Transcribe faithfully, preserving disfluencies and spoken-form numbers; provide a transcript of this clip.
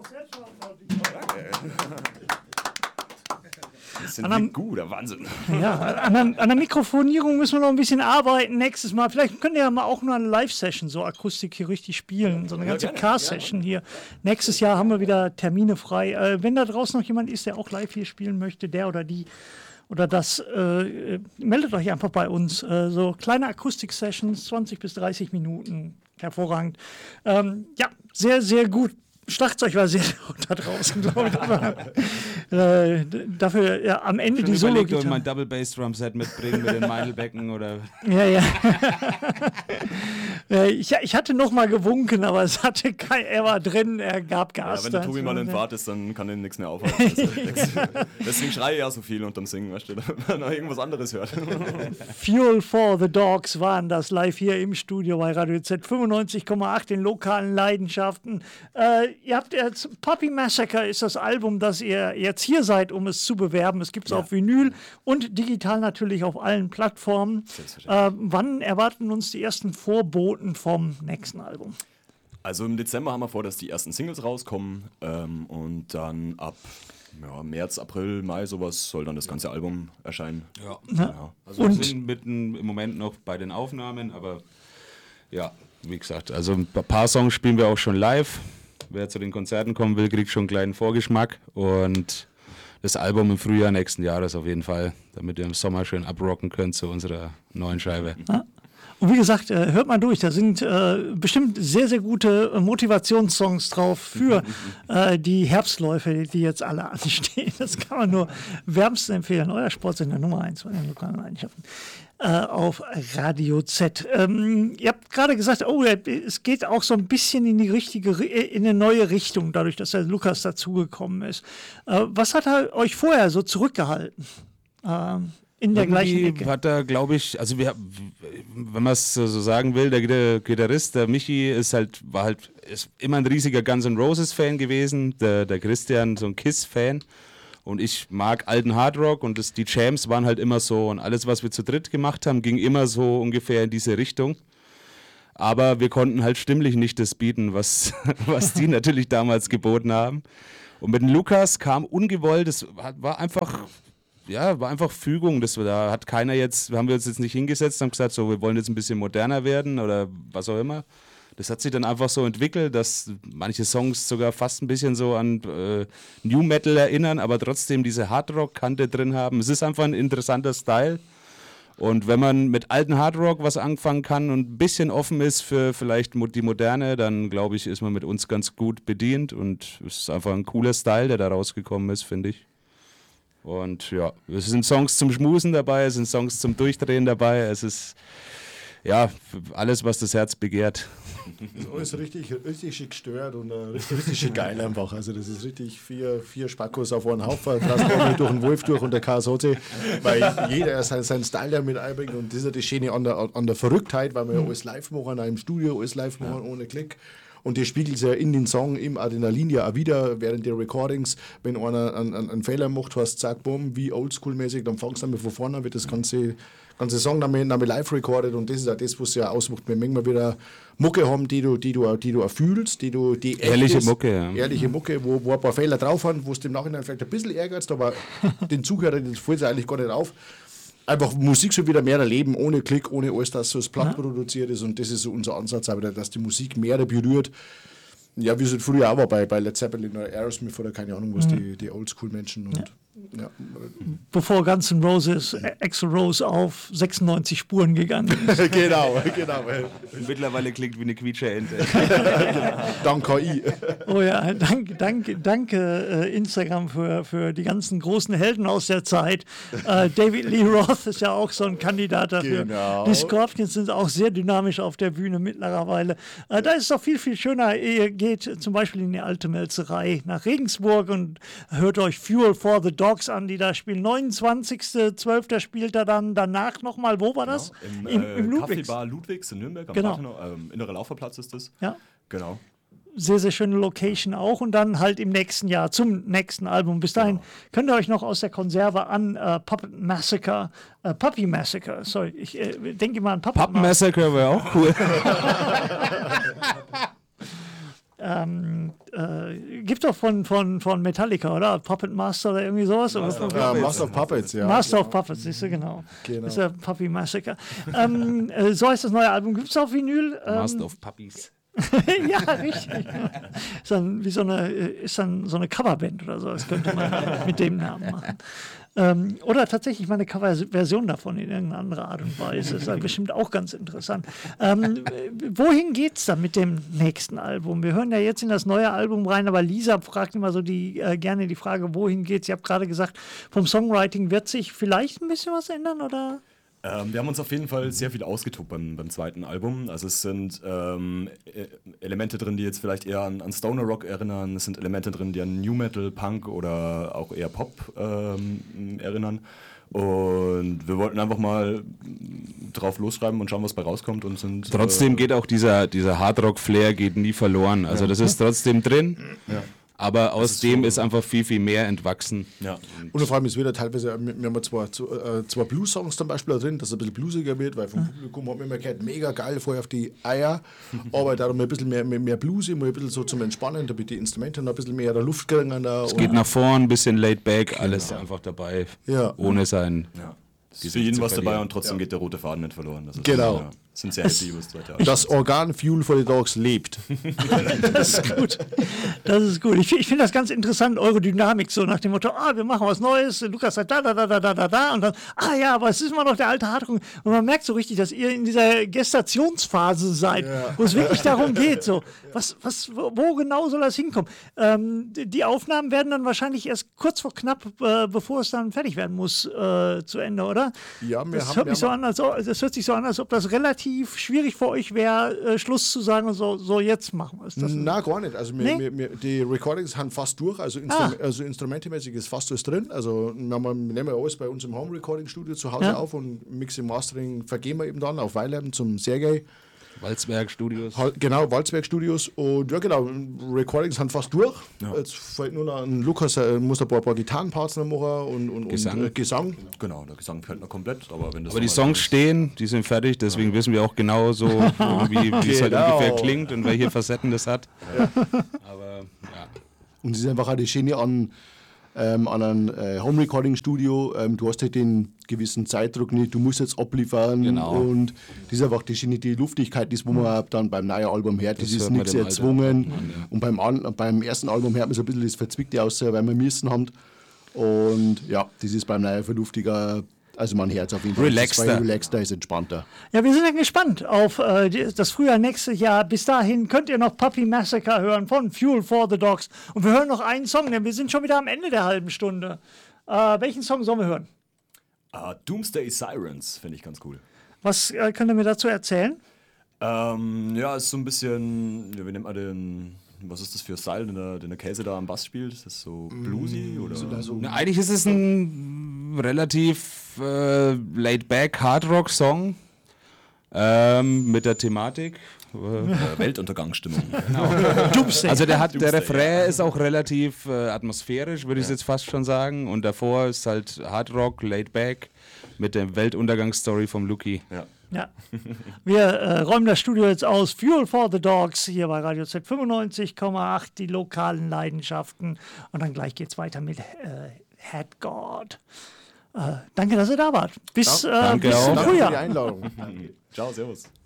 Das sind wir gut, der Wahnsinn. Ja, an der, an der Mikrofonierung müssen wir noch ein bisschen arbeiten nächstes Mal. Vielleicht könnt ihr ja mal auch nur eine Live-Session, so Akustik hier richtig spielen, so eine ganze ja, Car-Session ja. hier. Nächstes Jahr haben wir wieder Termine frei. Äh, wenn da draußen noch jemand ist, der auch live hier spielen möchte, der oder die oder das, äh, meldet euch einfach bei uns. Äh, so kleine Akustik-Sessions, zwanzig bis dreißig Minuten, hervorragend. Ähm, ja, sehr, sehr gut. Schlagzeug war sehr laut da draußen, glaube ich. Aber, äh, dafür ja, am Ende Schon die Solo. Ich mein Double Bass Drum Set mitbringen mit den Meidelbecken oder. Ja, ja. ich, ich hatte noch mal gewunken, aber es hatte kein, er war drin, er gab Gas. Ja, wenn der Tobi mal in Fahrt ist, dann kann er nichts mehr aufhalten. Also, deswegen schreie ich ja so viel unterm Singen, weißt du, wenn man irgendwas anderes hört. Fuel for the Dogs waren das live hier im Studio bei Radio Z fünfundneunzig Komma acht, den lokalen Leidenschaften. Äh, ihr habt jetzt Puppy Massacre ist das Album, das ihr jetzt hier seid, um es zu bewerben. Es gibt es ja. auf Vinyl und digital natürlich auf allen Plattformen. Äh, wann erwarten uns die ersten Vorboten vom nächsten Album? Also im Dezember haben wir vor, dass die ersten Singles rauskommen ähm, und dann ab ja, März, April, Mai sowas soll dann das ganze Album erscheinen. Ja. Ja. Also und wir sind mitten im Moment noch bei den Aufnahmen, aber ja, wie gesagt, also ein paar Songs spielen wir auch schon live. Wer zu den Konzerten kommen will, kriegt schon einen kleinen Vorgeschmack und das Album im Frühjahr nächsten Jahres auf jeden Fall, damit ihr im Sommer schön abrocken könnt zu unserer neuen Scheibe. Ja. Und wie gesagt, äh, hört mal durch, da sind äh, bestimmt sehr, sehr gute äh, Motivationssongs drauf für äh, die Herbstläufe, die jetzt alle anstehen. Das kann man nur wärmstens empfehlen. Euer Sportsender Nummer eins bei den lokalen Leidenschaften äh, auf Radio Z. Ähm, ihr habt gerade gesagt, oh, es geht auch so ein bisschen in die richtige, in eine neue Richtung, dadurch, dass der Lukas dazugekommen ist. Äh, was hat er euch vorher so zurückgehalten? Ähm, In der Irgendwie gleichen Ecke. Hat er, glaube ich, also wir, wenn man es so sagen will, der Gitarrist, der Michi, ist halt, war halt ist immer ein riesiger Guns N' Roses Fan gewesen, der, der Christian so ein Kiss-Fan und ich mag alten Hardrock und das, die Jams waren halt immer so und alles, was wir zu dritt gemacht haben, ging immer so ungefähr in diese Richtung. Aber wir konnten halt stimmlich nicht das bieten, was, was die natürlich damals geboten haben. Und mit dem Lukas kam ungewollt, das war einfach... Ja, war einfach Fügung, das, da hat keiner jetzt, haben wir uns jetzt nicht hingesetzt und gesagt, so, wir wollen jetzt ein bisschen moderner werden oder was auch immer. Das hat sich dann einfach so entwickelt, dass manche Songs sogar fast ein bisschen so an äh, New Metal erinnern, aber trotzdem diese Hardrock-Kante drin haben. Es ist einfach ein interessanter Style und wenn man mit alten Hardrock was anfangen kann und ein bisschen offen ist für vielleicht die Moderne, dann glaube ich, ist man mit uns ganz gut bedient und es ist einfach ein cooler Style, der da rausgekommen ist, finde ich. Und ja, es sind Songs zum Schmusen dabei, es sind Songs zum Durchdrehen dabei, es ist ja alles, was das Herz begehrt. Das ist alles richtig, richtig schick gestört und uh, richtig, richtig schick geil einfach. Also das ist richtig vier, vier Spackos auf einen Haufen, transportiert durch den Wolf durch und der Kasote, weil jeder seinen, seinen Style damit einbringt und das ist ja das Schöne an der, an der Verrücktheit, weil wir ja alles live machen, auch im Studio alles live machen, ohne Klick. Und das spiegelt sich ja in den Song im Adrenalin ja auch wieder während der Recordings. Wenn einer einen, einen, einen Fehler macht, hast zack, bumm, wie oldschool-mäßig, dann fangst du damit von vorne an, wird das ganze, ganze Song damit, damit live recorded. Und das ist auch das, was ja ausmacht. Wir manchmal wieder Mucke haben, die du, die du, die du auch fühlst, die du, die ehrliche ist, Mucke, ja. Ehrliche Mucke, wo, wo ein paar Fehler drauf haben, wo es im Nachhinein vielleicht ein bisschen ärgert, aber den Zuhörer, das fällt sich eigentlich gar nicht auf. Einfach Musik so wieder mehr erleben, ohne Klick, ohne alles, dass so das Platt ja. produziert ist und das ist so unser Ansatz, aber dass die Musik mehr berührt. Ja, wie es früher auch war bei, bei Led Zeppelin oder Aerosmith oder keine Ahnung was, mhm. die, die Oldschool-Menschen und ja. Ja. Bevor Guns N' Roses Axl Rose auf sechsundneunzig Spuren gegangen ist. Genau, genau. Mittlerweile klingt wie eine Quietscherente. Dank K I. Oh ja, danke, danke, danke äh, Instagram für, für die ganzen großen Helden aus der Zeit. Äh, David Lee Roth ist ja auch so ein Kandidat dafür. Genau. Die Scorpions sind auch sehr dynamisch auf der Bühne mittlerweile. Äh, da ist es doch viel, viel schöner. Ihr geht zum Beispiel in die alte Melzerei nach Regensburg und hört euch Fuel for the Dogs an, die da spielen. neunundzwanzigster zwölfter spielt er dann danach nochmal. Wo war das? Genau, Im, Im, im äh, Ludwigs. Kaffeebar Ludwigs in Nürnberg am genau. Rathenau, ähm, innerer Lauferplatz ist das. Ja. Genau. Sehr, sehr schöne Location auch und dann halt im nächsten Jahr zum nächsten Album. Bis dahin genau. könnt ihr euch noch aus der Konserve an äh, Puppet Massacre, äh, Puppy Massacre, sorry, ich äh, denke mal an Puppet Puppet Massacre wäre auch cool. ähm, äh, gibt doch von, von, von Metallica, oder? Puppet Master oder irgendwie sowas. Master, of, ja, Master of Puppets, ja. Master of Puppets, siehst du, genau. Genau. Das ist ja Puppy Massacre. ähm, äh, so heißt das neue Album. Gibt es auf Vinyl? Ähm, Master of Puppies. ja, richtig. Ist dann wie so eine, ist dann so eine Coverband oder so. Das könnte man mit dem Namen machen. Ähm, oder tatsächlich mal eine Coverversion davon in irgendeiner anderen Art und Weise. Ist ja bestimmt auch ganz interessant. Ähm, wohin geht's dann mit dem nächsten Album? Wir hören ja jetzt in das neue Album rein, aber Lisa fragt immer so die, äh, gerne die Frage, wohin geht's? Ich habe gerade gesagt, vom Songwriting wird sich vielleicht ein bisschen was ändern, oder? Ähm, wir haben uns auf jeden Fall sehr viel ausgetobt beim, beim zweiten Album. Also es sind ähm, Elemente drin, die jetzt vielleicht eher an, an Stoner Rock erinnern. Es sind Elemente drin, die an New Metal, Punk oder auch eher Pop ähm, erinnern. Und wir wollten einfach mal drauf losschreiben und schauen, was bei rauskommt. Und sind, Trotzdem äh, geht auch dieser, dieser Hardrock-Flair geht nie verloren. Also das ist trotzdem drin. Ja. Aber aus ist dem so. ist einfach viel, viel mehr entwachsen. Ja. Und vor allem ist wieder teilweise, wir haben zwei, zwei, zwei Blues-Songs zum Beispiel drin, dass es ein bisschen bluesiger wird, weil vom Publikum hat man immer gehört, mega geil, vorher auf die Eier, aber darum ein bisschen mehr, mehr, mehr bluesig, mal ein bisschen so zum Entspannen, damit die Instrumente noch ein bisschen mehr Luft kriegen. Es geht nach vorn, ein bisschen laid back, alles einfach dabei, Ja. ohne sein... Ja. Es ist für jeden was dabei und trotzdem geht der rote Faden nicht verloren. Das ist Genau. Ja, sind sehr happy über das zweite Album. Das Organ Fuel for the Dogs lebt. Das ist gut. Das ist gut. Ich, ich finde das ganz interessant, eure Dynamik, so nach dem Motto, ah, wir machen was Neues, Lukas sagt da, da, da, da, da, da, da, und dann, ah ja, aber es ist immer noch der alte Hardrock. Und man merkt so richtig, dass ihr in dieser Gestationsphase seid, Ja. wo es wirklich darum geht, so, was, was, wo, wo genau soll das hinkommen? Ähm, die die Aufnahmen werden dann wahrscheinlich erst kurz vor knapp, äh, bevor es dann fertig werden muss, äh, zu Ende, oder? Ja, wir Das haben, hört, wir mich so haben, an, als, ob- das hört sich so an, als ob das relativ schwierig für euch wäre, äh, Schluss zu sagen und so, so jetzt machen wir es. Das- Na, gar nicht. Also wir, Nee? wir, wir, die Recordings sind fast durch, also, Instrum Ah. also instrumentemäßig ist fast alles drin. Also wir, haben, wir nehmen ja alles bei uns im Home-Recording-Studio zu Hause Ja. auf und Mixing Mastering vergeben wir eben dann auf Weilheim zum Sergei. Walzberg Studios. Hal- Genau, Walzberg Studios. Und ja, genau, Recordings sind fast durch. Ja. Jetzt fällt nur noch ein Lukas, äh, muss ein paar, paar Gitarrenparts noch machen und, und, Gesang. und äh, Gesang. Genau, der Gesang fällt noch komplett. Aber, wenn das Aber die noch Songs ist- stehen, die sind fertig, deswegen wissen wir auch genau so, wie, wie es halt Genau. ungefähr klingt und welche Facetten das hat. Aber ja. Und es ist einfach auch die Schiene an, ähm, an einem äh, Home-Recording-Studio. Ähm, du hast halt den gewissen Zeitdruck nicht, du musst jetzt abliefern. Genau. Und das ist einfach die Schiene, die Luftigkeit, das, wo man auch dann beim neuen Album hört, das, Das ist hört man nichts dem Alter erzwungen. an, ja. Und beim, an, beim ersten Album hört man so ein bisschen das Verzwickte aus, weil wir müssen haben. Und ja, das ist beim neuen vernünftiger. Also mein Herz auf jeden Fall. Relaxter. Das ist relaxter, ist entspannter. Ja, wir sind ja gespannt auf äh, die, das Frühjahr nächstes Jahr. Bis dahin könnt ihr noch Puppy Massacre hören von Fuel for the Dogs. Und wir hören noch einen Song, denn wir sind schon wieder am Ende der halben Stunde. Äh, welchen Song sollen wir hören? Ah, Doomsday Sirens finde ich ganz cool. Was äh, könnt ihr mir dazu erzählen? Ähm, ja, ist so ein bisschen, ja, wie nennt man den, was ist das für Style, den der, den der Käse da am Bass spielt? Ist das so bluesy oder? Also, Na, eigentlich ist es ein relativ äh, laid-back Hard-Rock-Song ähm, mit der Thematik. Äh, Weltuntergangsstimmung. Doomsday. Also der, hat, der Doomsday, Refrain ist auch relativ äh, atmosphärisch, würde ich jetzt fast schon sagen. Und davor ist halt Hard-Rock, laid-back mit der Weltuntergangsstory vom Luki. Ja. Ja. Wir äh, räumen das Studio jetzt aus. Fuel for the Dogs hier bei Radio Z fünfundneunzig Komma acht, die lokalen Leidenschaften. Und dann gleich geht's weiter mit äh, Head God. Äh, danke, dass ihr da wart. Bis, äh, Danke bis auch. zum danke für die Frühjahr. Einladung. Ciao, servus.